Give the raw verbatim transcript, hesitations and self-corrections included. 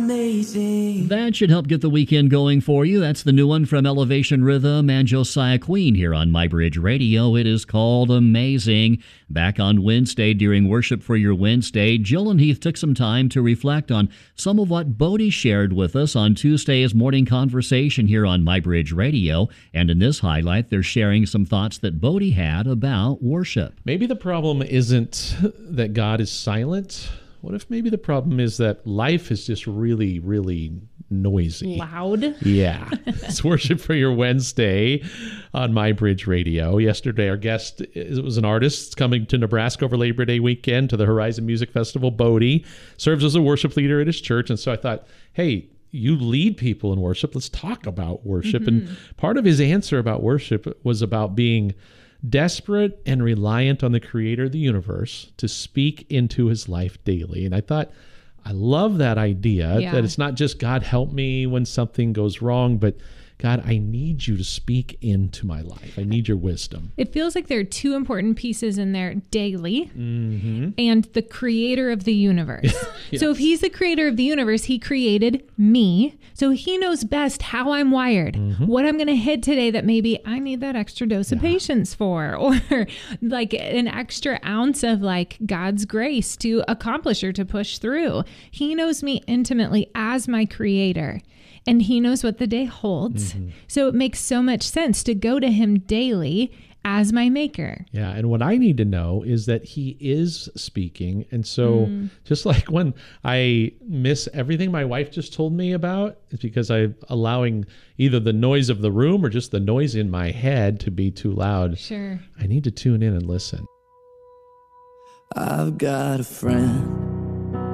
Amazing. That should help get the weekend going for you. That's the new one from Elevation Rhythm and Josiah Queen here on MyBridge Radio. It is called Amazing. Back on Wednesday during Worship for Your Wednesday, Jill and Heath took some time to reflect on some of what Bodie shared with us on Tuesday's morning conversation here on MyBridge Radio. And in this highlight, they're sharing some thoughts that Bodie had about worship. Maybe the problem isn't that God is silent. What if maybe the problem is that life is just really, really noisy? Loud? Yeah. It's Worship for Your Wednesday on MyBridge Radio. Yesterday, our guest it was an artist coming to Nebraska over Labor Day weekend to the Horizon Music Festival. Bodie serves as a worship leader at his church. And so I thought, hey, you lead people in worship. Let's talk about worship. Mm-hmm. And part of his answer about worship was about being desperate and reliant on the creator of the universe to speak into his life daily. And I thought, I love that idea yeah. that it's not just God help me when something goes wrong, but God, I need you to speak into my life. I need your wisdom. It feels like there are two important pieces in there, daily mm-hmm. and the creator of the universe. Yes. So if he's the creator of the universe, he created me. So he knows best how I'm wired, mm-hmm. what I'm going to hit today that maybe I need that extra dose yeah. of patience for, or like an extra ounce of like God's grace to accomplish or to push through. He knows me intimately as my creator. And he knows what the day holds. Mm-hmm. So it makes so much sense to go to him daily as my maker. Yeah. And what I need to know is that he is speaking. And so mm. just like when I miss everything my wife just told me about, it's because I'm allowing either the noise of the room or just the noise in my head to be too loud. Sure. I need to tune in and listen. I've got a friend.